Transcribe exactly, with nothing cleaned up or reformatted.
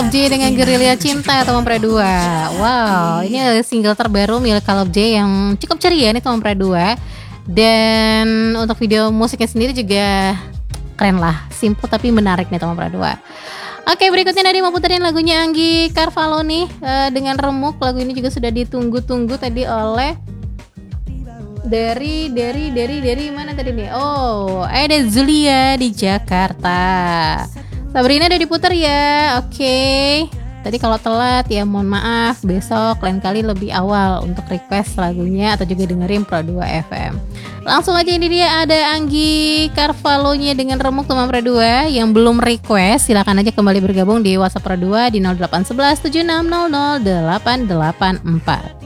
Caleb J dengan Gerilya Cinta teman Pre dua. Wow, ini adalah single terbaru milik Caleb J yang cukup ceria nih teman Pre dua. Dan untuk video musiknya sendiri juga keren lah, simple tapi menarik nih teman Pre dua. Oke, berikutnya Nadi mau puterin lagunya Anggi Carvalho nih uh, dengan Remuk. Lagu ini juga sudah ditunggu-tunggu tadi oleh dari dari dari dari mana tadi nih? Oh, ada Zulia di Jakarta. Sabrina udah diputar ya. Oke. Okay. Tadi kalau telat ya mohon maaf. Besok lain kali lebih awal untuk request lagunya atau juga dengerin Pro dua F M. Langsung aja, ini dia ada Anggi Carvalho-nya dengan Remuk teman Pro dua. Yang belum request silakan aja kembali bergabung di WhatsApp Pro dua di nol delapan satu satu tujuh enam nol nol delapan delapan empat.